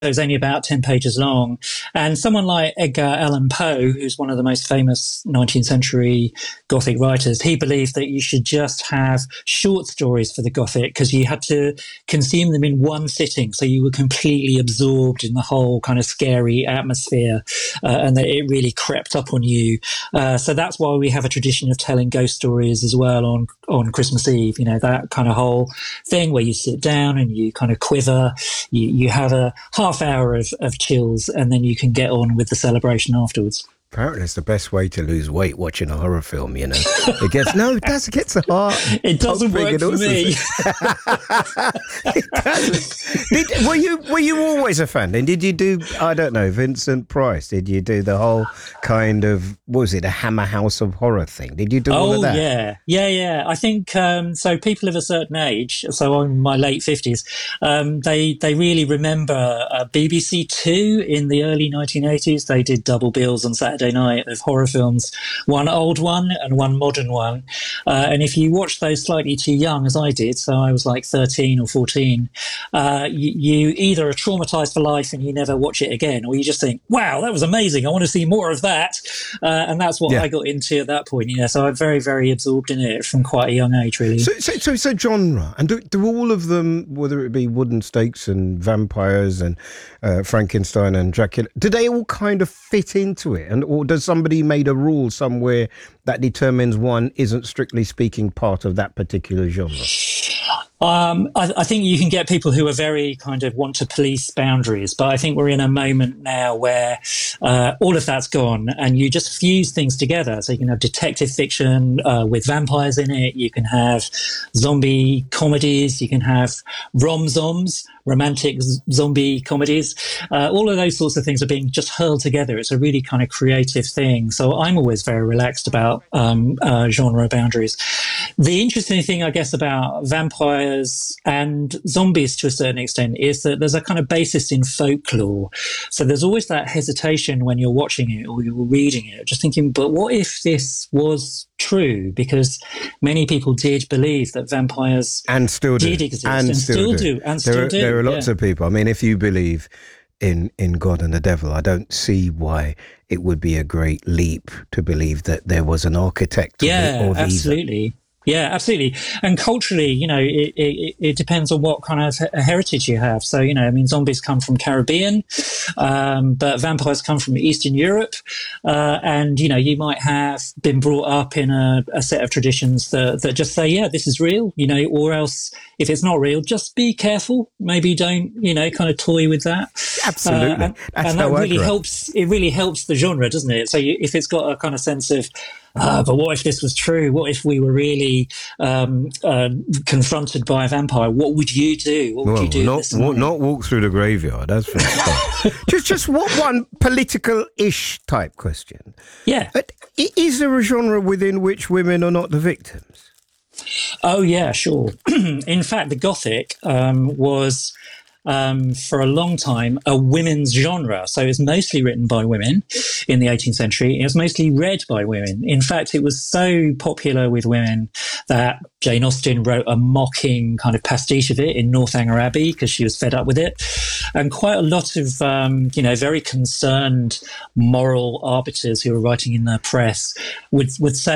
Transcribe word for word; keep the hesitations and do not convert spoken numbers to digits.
is only about ten pages long. And someone like Edgar Allan Poe, who's one of the most famous nineteenth century Gothic writers, he believed that you should just have short stories for the Gothic because you had to consume them in one sitting. So you were completely absorbed in the whole kind of scary atmosphere, uh, and that it really crept up on you. Uh, so that's why we have a tradition of telling ghost stories as well on, on Christmas Eve. You know, that kind of whole thing where you sit down and you kind of quiver, you, you have a half hour of, of chills, and then you can get on with the celebration afterwards. Apparently, it's the best way to lose weight watching a horror film. You know, it gets no, it does. It gets the heart. It doesn't work for me. It doesn't. Did, were you were you always a fan? And did you do? I don't know, Vincent Price. Did you do the whole kind of what was it, a Hammer House of Horror thing? Did you do all oh, of that? yeah, yeah, yeah. I think um, so. People of a certain age, so I'm in my late fifties. Um, they they really remember uh, B B C Two in the early nineteen eighties. They did double bills on Saturday night of horror films, one old one and one modern one. Uh, and if you watch those slightly too young, as I did, so I was like thirteen or fourteen, uh, you, you either are traumatized for life and you never watch it again, or you just think, wow, that was amazing, I want to see more of that. Uh, and that's what yeah. I got into at that point. Yeah, so I'm very, very absorbed in it from quite a young age, really. So, so, so, so genre, and do, do all of them, whether it be Wooden Stakes and vampires and uh, Frankenstein and Dracula, do they all kind of fit into it? And or does somebody made a rule somewhere that determines one isn't strictly speaking part of that particular genre? Um, I, I think you can get people who are very kind of want to police boundaries, but I think we're in a moment now where uh, all of that's gone and you just fuse things together. So you can have detective fiction uh, with vampires in it. You can have zombie comedies. You can have rom-zoms, romantic z- zombie comedies. Uh, all of those sorts of things are being just hurled together. It's a really kind of creative thing. So I'm always very relaxed about um, uh, genre boundaries. The interesting thing, I guess, about vampires and zombies to a certain extent is that there's a kind of basis in folklore. So there's always that hesitation when you're watching it or you're reading it, just thinking, but what if this was true? Because many people did believe that vampires and still do. did exist and, and still, still do. do. And there still are, do. There are lots yeah. of people. I mean, if you believe in, in God and the devil, I don't see why it would be a great leap to believe that there was an architect yeah, or the absolutely. Yeah, absolutely. And culturally, you know, it, it, it depends on what kind of heritage you have. So, you know, I mean, zombies come from Caribbean, um, but vampires come from Eastern Europe. Uh, and, you know, you might have been brought up in a, a set of traditions that, that just say, yeah, this is real, you know, or else if it's not real, just be careful. Maybe don't, you know, kind of toy with that. Absolutely. Uh, and That's and how that I really grew up. helps. It really helps the genre, doesn't it? So you, if it's got a kind of sense of, Uh, but what if this was true? What if we were really um, uh, confronted by a vampire? What would you do? What would well, you do? Not, this walk, not walk through the graveyard. That's for sure. just, just what one political-ish type question. Yeah. Uh, is there a genre within which women are not the victims? Oh yeah, sure. In fact, the Gothic um, was. Um, for a long time, a women's genre. So it was mostly written by women in the eighteenth century. It was mostly read by women. In fact, it was so popular with women that Jane Austen wrote a mocking kind of pastiche of it in Northanger Abbey because she was fed up with it. And quite a lot of, um, you know, very concerned moral arbiters who were writing in the press would, would say,